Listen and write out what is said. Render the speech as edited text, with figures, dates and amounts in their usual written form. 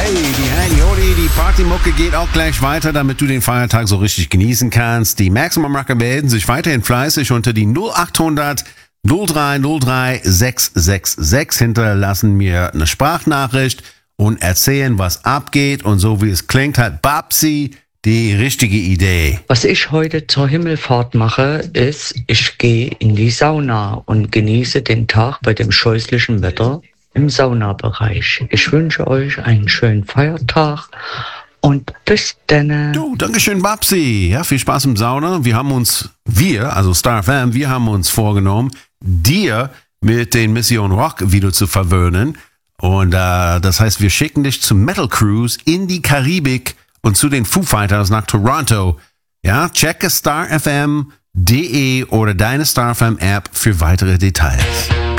Die Howdy, die Partymucke geht auch gleich weiter, damit du den Feiertag so richtig genießen kannst. Die Maximum Rocker melden sich weiterhin fleißig unter die 0800 0303 666, hinterlassen mir eine Sprachnachricht und erzählen, was abgeht. Und so wie es klingt, hat Babsi die richtige Idee. Was ich heute zur Himmelfahrt mache, ist, ich gehe in die Sauna und genieße den Tag bei dem scheußlichen Wetter im Saunabereich. Ich wünsche euch einen schönen Feiertag und bis dann. Du, Dankeschön, Babsi. Ja, viel Spaß im Sauna. Also Star FM, wir haben uns vorgenommen, dir mit den Mission Rock wieder zu verwöhnen. Und das heißt, wir schicken dich zum Metal Cruise in die Karibik und zu den Foo Fighters nach Toronto. Ja, checke starfm.de oder deine Star FM App für weitere Details.